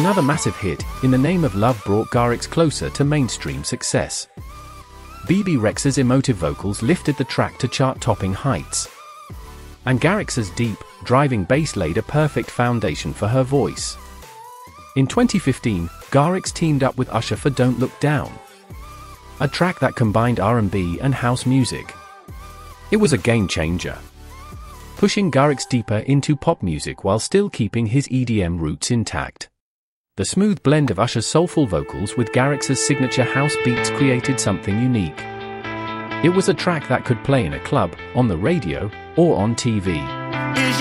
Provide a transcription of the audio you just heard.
Another massive hit, In the Name of Love, brought Garrix closer to mainstream success. Bebe Rexha's emotive vocals lifted the track to chart-topping heights. And Garrix's deep, driving bass laid a perfect foundation for her voice. In 2015, Garrix teamed up with Usher for Don't Look Down, a track that combined R&B and house music. It was a game-changer, pushing Garrix deeper into pop music while still keeping his EDM roots intact. The smooth blend of Usher's soulful vocals with Garrix's signature house beats created something unique. It was a track that could play in a club, on the radio, or on TV.